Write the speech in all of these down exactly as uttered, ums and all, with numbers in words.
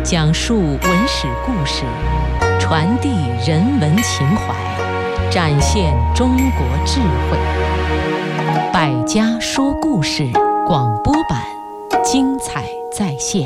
讲述文史故事，传递人文情怀，展现中国智慧。百家说故事广播版，精彩再现。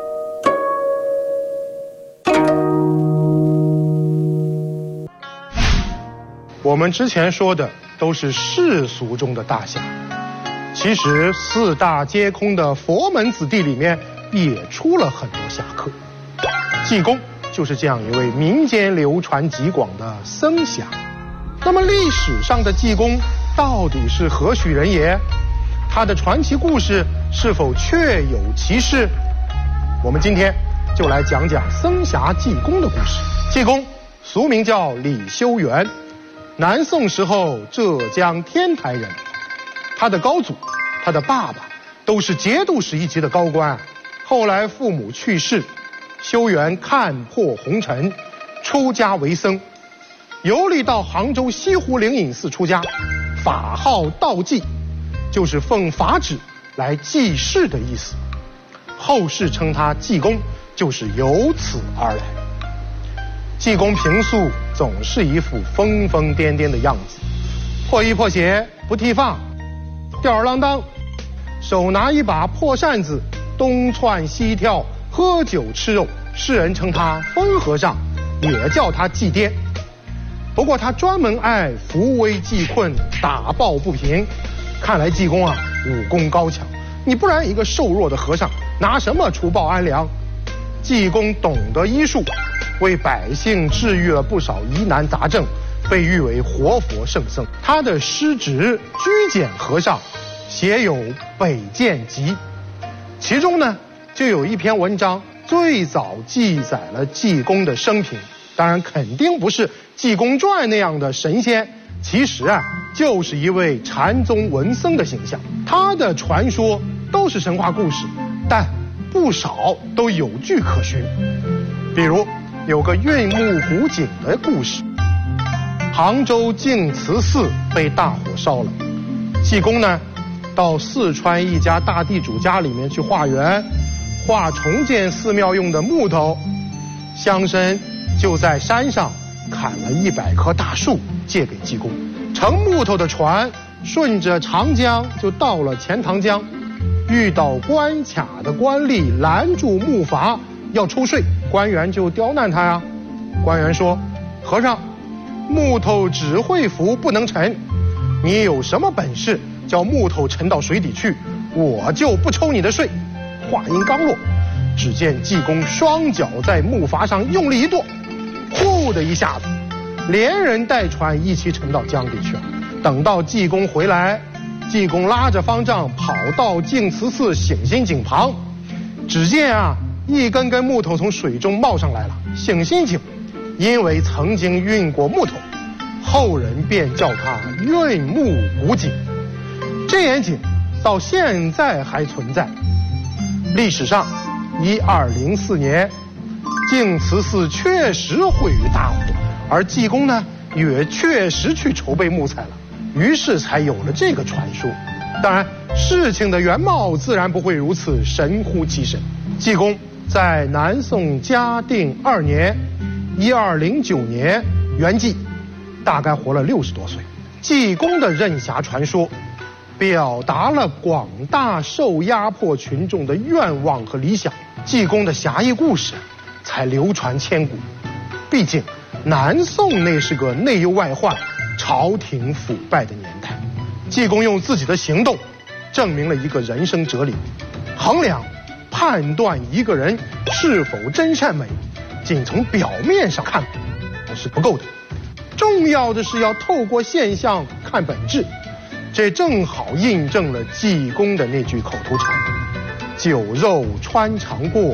我们之前说的都是世俗中的大侠，其实四大皆空的佛门子弟里面也出了很多侠客。济公就是这样一位民间流传极广的僧侠。那么历史上的济公到底是何许人也？他的传奇故事是否确有其事？我们今天就来讲讲僧侠济公的故事。济公俗名叫李修缘，南宋时候浙江天台人。他的高祖、他的爸爸都是节度使一级的高官。后来父母去世，修缘看破红尘，出家为僧，游历到杭州西湖灵隐寺出家，法号道济，就是奉法旨来济世的意思。后世称他济公，就是由此而来。济公平素总是一副疯疯癫癫的样子，破衣破鞋不剃发，吊儿郎当，手拿一把破扇子，东窜西跳，喝酒吃肉。世人称他疯和尚，也叫他济癫。不过他专门爱扶危济困，打抱不平。看来济公啊，武功高强，你不然一个瘦弱的和尚拿什么除暴安良？济公懂得医术，为百姓治愈了不少疑难杂症，被誉为活佛圣僧。他的师侄居简和尚写有《北涧集》，其中呢就有一篇文章最早记载了济公的生平。当然肯定不是济公传那样的神仙，其实啊就是一位禅宗文僧的形象。他的传说都是神话故事，但不少都有据可循。比如有个运木古井的故事，杭州净慈寺被大火烧了，济公呢到四川一家大地主家里面去化缘，化重建寺庙用的木头，乡绅就在山上砍了一百棵大树借给济公。盛木头的船顺着长江就到了钱塘江，遇到关卡的官吏拦住木筏要抽税，官员就刁难他呀。官员说：和尚，木头只会浮不能沉，你有什么本事叫木头沉到水底去，我就不抽你的税。话音刚落，只见济公双脚在木筏上用力一跺，呼的一下子连人带船一起沉到江里去了。等到济公回来，济公拉着方丈跑到净慈寺醒心井旁，只见啊一根根木头从水中冒上来了。醒心井因为曾经运过木头，后人便叫它运木古井。这眼井到现在还存在。历史上一二零四年净慈寺确实毁于大火，而济公呢也确实去筹备木材了，于是才有了这个传说。当然事情的原貌自然不会如此神乎其神。济公在南宋嘉定二年一二零九年圆寂，大概活了六十多岁。济公的任侠传说表达了广大受压迫群众的愿望和理想，济公的侠义故事才流传千古。毕竟南宋那是个内忧外患、朝廷腐败的年代。济公用自己的行动证明了一个人生哲理：衡量判断一个人是否真善美，仅从表面上看是不够的，重要的是要透过现象看本质。这正好印证了济公的那句口头禅：酒肉穿肠过，